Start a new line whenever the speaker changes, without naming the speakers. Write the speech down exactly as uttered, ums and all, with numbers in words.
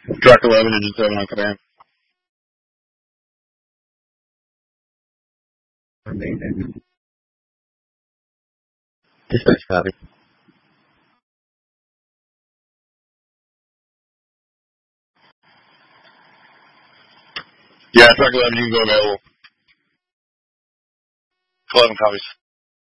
Track eleven, engine seven on command.
Dispatch copy.
Yeah, track eleven, you can go available.
eleven copies.